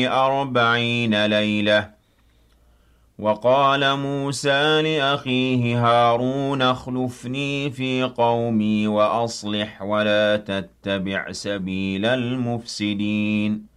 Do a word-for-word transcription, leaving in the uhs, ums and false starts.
أربعين ليلة. وقال موسى لأخيه هارون اخلفني في قومي وأصلح ولا تتبع سبيل المفسدين